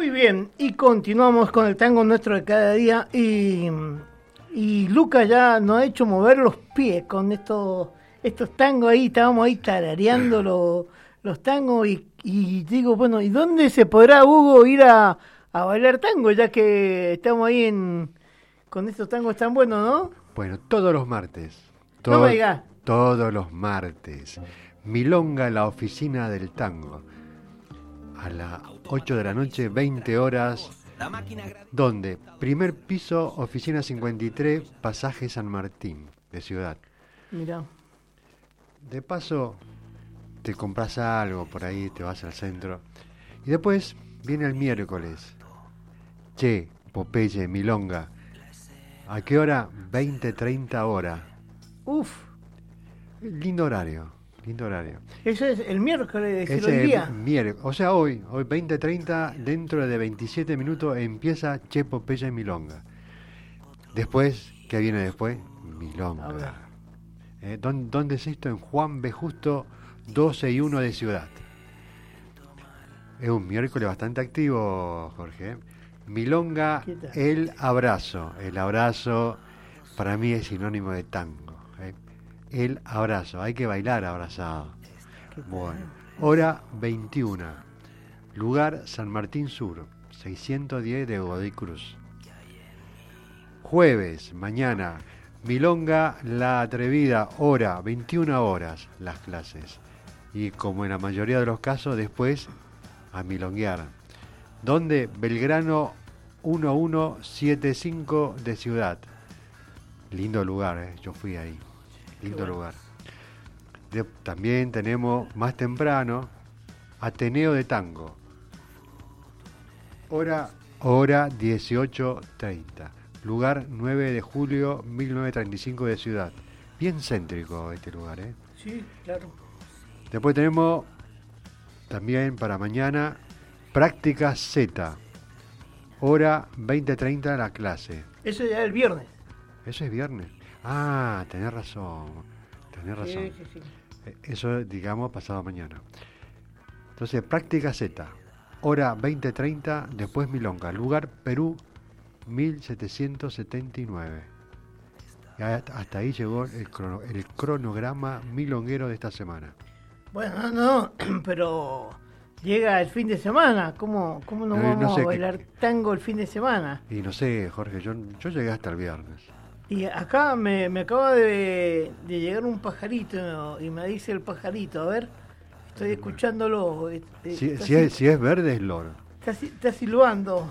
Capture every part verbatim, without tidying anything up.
Muy bien, y continuamos con el tango nuestro de cada día. Y, y Lucas ya nos ha hecho mover los pies con estos, estos tangos ahí. Estábamos ahí tarareando los, los tangos. Y, y digo, bueno, ¿y dónde se podrá, Hugo, ir a, a bailar tango? Ya que estamos ahí en con estos tangos tan buenos, ¿no? Bueno, todos los martes. To- No me digas. Todos los martes. Milonga, la oficina del tango. A las ocho de la noche, veinte horas. ¿Dónde? Primer piso, oficina cincuenta y tres, pasaje San Martín, de Ciudad. Mirá. De paso, te compras algo por ahí, te vas al centro. Y después viene el miércoles. Che, Popeye, Milonga. ¿A qué hora? veinte, treinta horas. Uf. Lindo horario, lindo horario. Eso es el miércoles, es Ese el día. miércoles, o sea, hoy, hoy veinte treinta, dentro de veintisiete minutos empieza Che, Popeye y Milonga. Después, ¿qué viene después? Milonga. Eh, ¿dónde, ¿Dónde es esto? En Juan B. Justo, doce y uno de Ciudad. Es un miércoles bastante activo, Jorge. Milonga, el abrazo. El abrazo para mí es sinónimo de tango. ¿eh? El abrazo, hay que bailar abrazado. Bueno, hora veintiuna. Lugar San Martín Sur, seiscientos diez de Godoy Cruz. Jueves, mañana, Milonga La Atrevida, hora, veintiuna horas las clases. Y como en la mayoría de los casos, después a milonguear. ¿Dónde? Belgrano uno mil ciento setenta y cinco de Ciudad. Lindo lugar, ¿eh? Yo fui ahí. Lindo bueno. lugar. De, también tenemos más temprano Ateneo de Tango. Hora, hora dieciocho treinta. Lugar nueve de julio mil novecientos treinta y cinco de Ciudad. Bien céntrico este lugar, ¿eh? Sí, claro. Después tenemos también para mañana Práctica Z. Hora veinte treinta la clase. Eso ya es el viernes. Eso es viernes. Ah, tenés razón. Tenés razón. Sí, sí, sí. Eso, digamos, pasado mañana. Entonces, Práctica Z. Hora veinte treinta, después Milonga. Lugar Perú mil setecientos setenta y nueve. Y hasta ahí llegó el, crono, el cronograma milonguero de esta semana. Bueno, no, pero llega el fin de semana. ¿Cómo, cómo nos no, vamos no sé a bailar qué, tango el fin de semana? Y no sé, Jorge, yo, yo llegué hasta el viernes. Y acá me, me acaba de, de llegar un pajarito y me dice el pajarito, a ver, estoy escuchándolo. Si, si, es, si es verde es loro. Está, está silbando.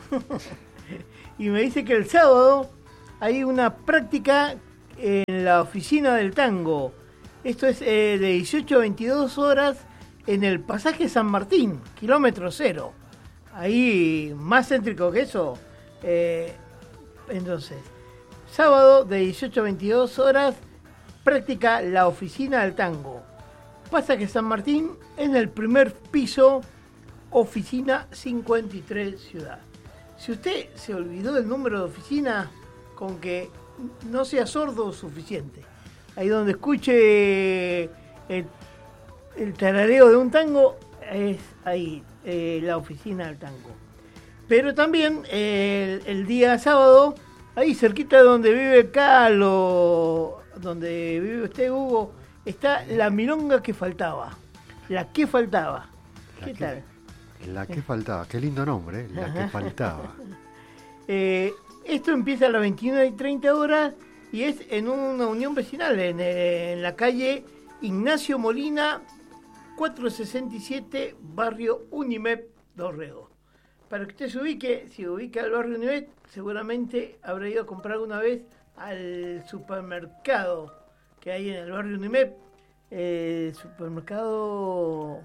Y me dice que el sábado hay una práctica en la oficina del tango. Esto es eh, de dieciocho a veintidós horas en el pasaje San Martín, kilómetro cero. Ahí, más céntrico que eso. Eh, entonces, sábado de dieciocho a veintidós horas, práctica la oficina del tango. Pasaje San Martín en el primer piso, oficina cincuenta y tres, Ciudad. Si usted se olvidó del número de oficina, con que no sea sordo suficiente. Ahí donde escuche el, el tarareo de un tango, es ahí, eh, la oficina del tango. Pero también eh, el, el día sábado, ahí cerquita de donde vive Carlos, donde vive usted, Hugo, está la milonga que faltaba. La que faltaba. La ¿Qué que, tal? La que faltaba. Qué lindo nombre, ¿eh? La Ajá. que faltaba. eh, esto empieza a las veintiuna y treinta horas y es en una unión vecinal, en, en la calle Ignacio Molina, cuatrocientos sesenta y siete, barrio Unimep Dorrego. Para que usted se ubique, si ubica al barrio Unimep, seguramente habrá ido a comprar alguna vez al supermercado que hay en el barrio Unimep. Eh, supermercado...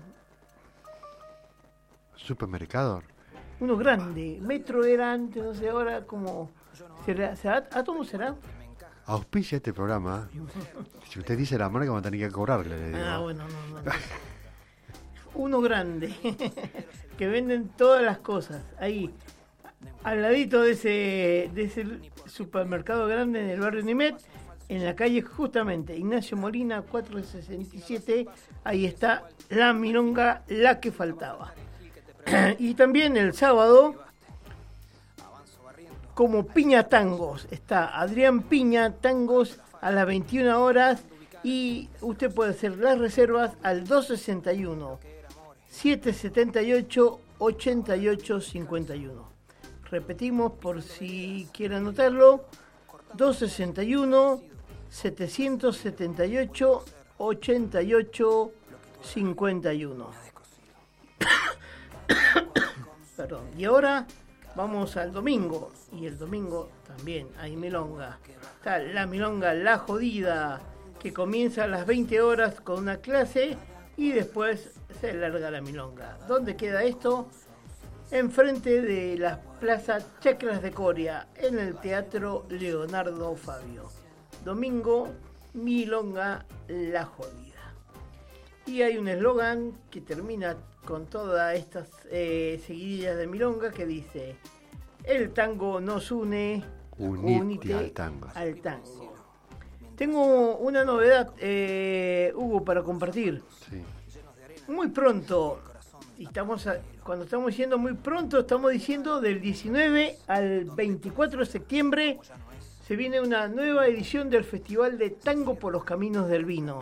¿Supermercado? Uno grande. Metro era antes, no sé, ahora como... ¿Será, será, ¿Átomo será? Auspicia este programa. Si usted dice la marca, va a tener que cobrarle. Le digo. Ah, bueno, no, no. no. Uno grande. Que venden todas las cosas. Ahí, al ladito de ese, de ese supermercado grande en el barrio Nimet, en la calle justamente Ignacio Molina, cuatrocientos sesenta y siete, ahí está la milonga, la que faltaba. Y también el sábado como Piña Tangos. Está Adrián Piña Tangos a las veintiuna horas y usted puede hacer las reservas al dos sesenta y uno, setecientos setenta y ocho, ochenta y ocho cincuenta y uno. Repetimos por si quiere anotarlo, dos sesenta y uno, setecientos setenta y ocho, ochenta y ocho cincuenta y uno. Perdón. Y ahora vamos al domingo, y el domingo también hay milonga. Está la milonga La Jodida, que comienza a las veinte horas con una clase y después se larga la milonga. ¿Dónde queda esto? Enfrente de la Plaza Chacras de Coria, en el Teatro Leonardo Fabio. Domingo, milonga La Jodida. Y hay un eslogan que termina con todas estas eh, seguidillas de milonga que dice: el tango nos une, unite, unite al tango. al tango. Tengo una novedad, eh, Hugo, para compartir. Sí. Muy pronto, y estamos a, cuando estamos diciendo muy pronto, estamos diciendo del diecinueve al veinticuatro de septiembre, se viene una nueva edición del Festival de Tango por los Caminos del Vino.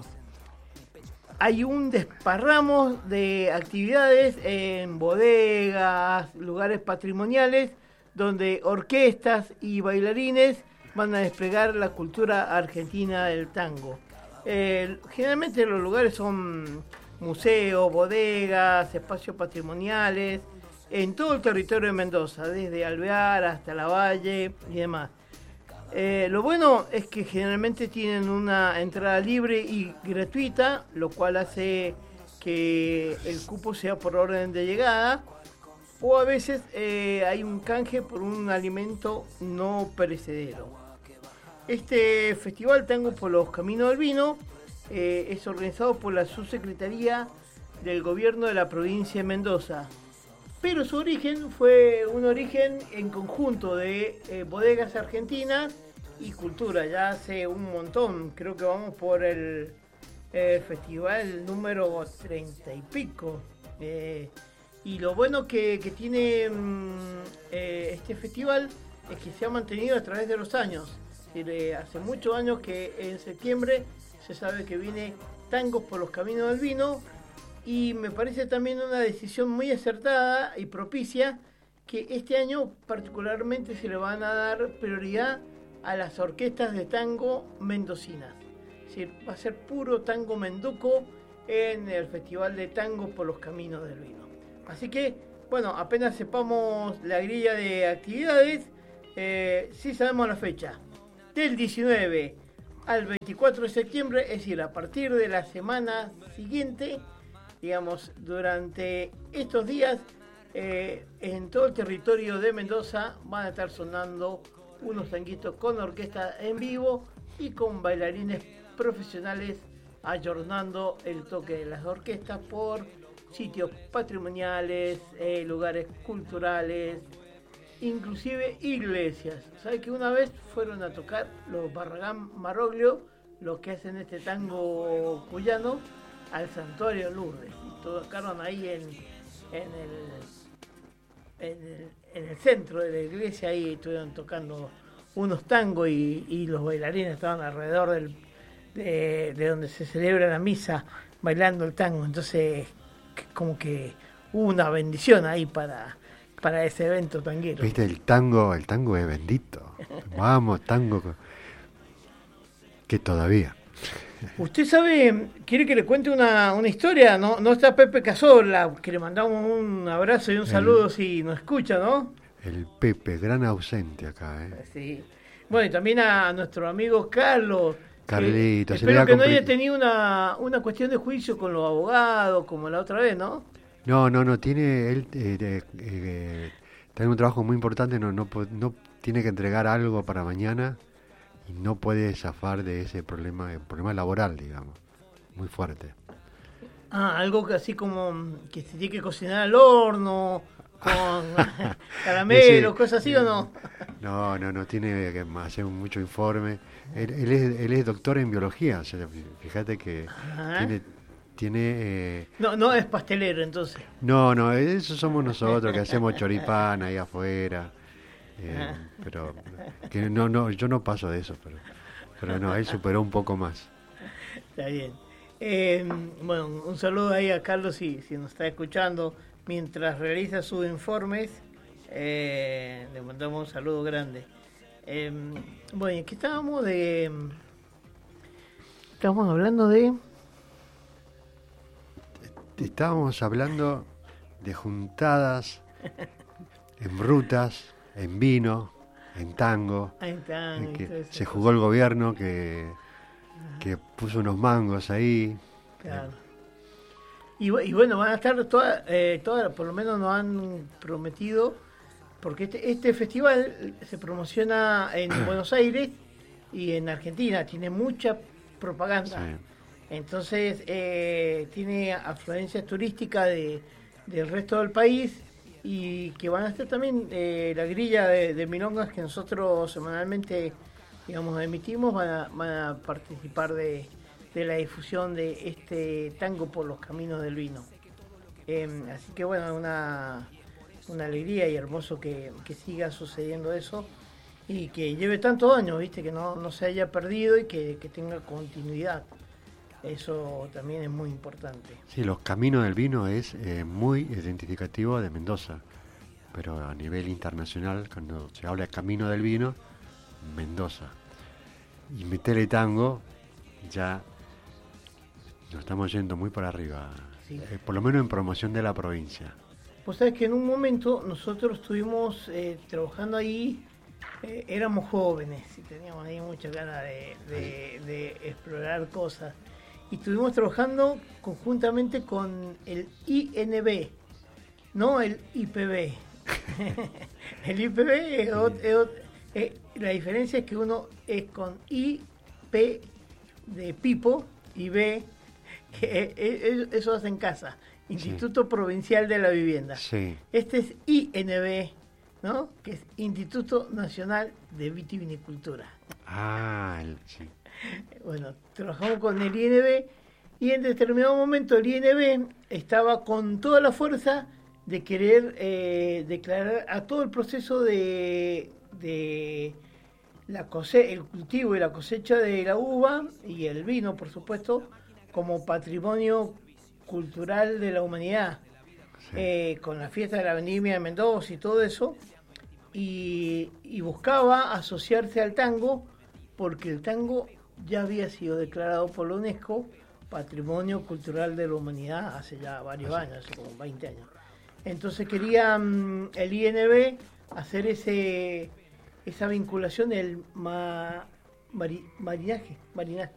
Hay un desparramo de actividades en bodegas, lugares patrimoniales, donde orquestas y bailarines van a desplegar la cultura argentina del tango. Eh, generalmente los lugares son museos, bodegas, espacios patrimoniales, en todo el territorio de Mendoza, desde Alvear hasta La Valle y demás. Eh, lo bueno es que generalmente tienen una entrada libre y gratuita, lo cual hace que el cupo sea por orden de llegada, o a veces eh, hay un canje por un alimento no perecedero. Este Festival Tango por los Caminos del Vino eh, es organizado por la Subsecretaría del Gobierno de la Provincia de Mendoza, pero su origen fue un origen en conjunto de eh, bodegas argentinas y cultura. Ya hace un montón, creo que vamos por el, el festival número treinta y pico. Eh, y lo bueno que, que tiene mm, eh, este festival es que se ha mantenido a través de los años. Es decir, eh, hace muchos años que en septiembre se sabe que viene Tangos por los Caminos del Vino, y me parece también una decisión muy acertada y propicia que este año particularmente se le van a dar prioridad a las orquestas de tango mendocinas. Es decir, va a ser puro tango menduco en el Festival de Tango por los Caminos del Vino. Así que, bueno, apenas sepamos la grilla de actividades, eh, sí sabemos la fecha. Del diecinueve al veinticuatro de septiembre, es decir, a partir de la semana siguiente, digamos, durante estos días, eh, en todo el territorio de Mendoza van a estar sonando unos tanguitos con orquesta en vivo y con bailarines profesionales ayornando el toque de las orquestas por sitios patrimoniales, eh, lugares culturales, inclusive iglesias. ¿Sabes que una vez fueron a tocar los Barragán Maroglio, los que hacen este tango cuyano, al Santuario Lourdes? Y tocaron ahí en, en, el, en, el, en el centro de la iglesia, ahí estuvieron tocando unos tangos y, y los bailarines estaban alrededor del, de, de donde se celebra la misa bailando el tango. Entonces, como que hubo una bendición ahí para, para ese evento tanguero. Viste, el tango, el tango es bendito. Vamos, tango, que todavía. Usted sabe, quiere que le cuente una, una historia, ¿no? No está Pepe Cazorla, que le mandamos un abrazo y un saludo el, si nos escucha, ¿no? El Pepe, gran ausente acá, ¿eh? Sí. Bueno, y también a nuestro amigo Carlos. Carlitos. Que, espero que no haya tenido una, una cuestión de juicio con los abogados, como la otra vez, ¿no? No, no, no, tiene, él eh, eh, eh, tiene un trabajo muy importante, no, no, no tiene que entregar algo para mañana. Y no puede zafar de ese problema, el problema laboral, digamos, muy fuerte. Ah, algo que así como que se tiene que cocinar al horno, con caramelos, sí, cosas así, ¿o no? No, no, no, tiene que hacer mucho informe. Él, él, es, él es doctor en biología, o sea, fíjate que Ajá. tiene... tiene eh... No, no es pastelero, entonces. No, no, eso somos nosotros, que hacemos choripán ahí afuera. Eh, pero que no, no, yo no paso de eso, pero, pero no, él superó un poco más. Está bien. Eh, bueno, un saludo ahí a Carlos si, si nos está escuchando mientras realiza sus informes. Eh, le mandamos un saludo grande. Eh, bueno, aquí estábamos de... Estábamos hablando de... Estábamos hablando de juntadas en rutas, en vino, en tango. Ahí están, en que entonces, se jugó el gobierno que, que puso unos mangos ahí. Claro. Y, y bueno, van a estar todas, eh, todas, por lo menos nos han prometido, porque este, este festival se promociona en Buenos Aires y en Argentina, tiene mucha propaganda. Sí. Entonces, eh, tiene afluencia turística de, del resto del país y que van a estar también eh, la grilla de, de milongas que nosotros semanalmente, digamos, emitimos, van a, van a participar de, de la difusión de este tango por los caminos del vino. Eh, así que bueno, una, una alegría y hermoso que, que siga sucediendo eso y que lleve tantos años, viste, que no, no se haya perdido y que, que tenga continuidad. Eso también es muy importante. Sí, los caminos del vino es eh, muy identificativo de Mendoza, pero a nivel internacional, cuando se habla de camino del vino, Mendoza. Y meterle tango, ya nos estamos yendo muy por arriba, Sí. eh, por lo menos en promoción de la provincia. Vos sabés que en un momento nosotros estuvimos eh, trabajando ahí, eh, éramos jóvenes y teníamos ahí muchas ganas de, de, de explorar cosas. Y estuvimos trabajando conjuntamente con el I N B, no el I P B. El I P B es, ot- es ot- eh, la diferencia es que uno es con I, P de Pipo y B, que eh, eh, eso hace en casa, Instituto Sí. Provincial de la Vivienda. Sí, Este es I N B, ¿no? Que es Instituto Nacional de Vitivinicultura. ah, el- sí. Bueno, trabajamos con el I N B y en determinado momento el I N B estaba con toda la fuerza de querer eh, declarar a todo el proceso de, de la cose- el cultivo y la cosecha de la uva y el vino, por supuesto, como patrimonio cultural de la humanidad, Sí. eh, con la fiesta de la vendimia de Mendoza y todo eso, y, y buscaba asociarse al tango porque el tango ya había sido declarado por la UNESCO Patrimonio Cultural de la Humanidad hace ya varios años, hace como veinte años. Entonces quería mm, el I N B hacer ese esa vinculación del ma, mari- marinaje, marinaje,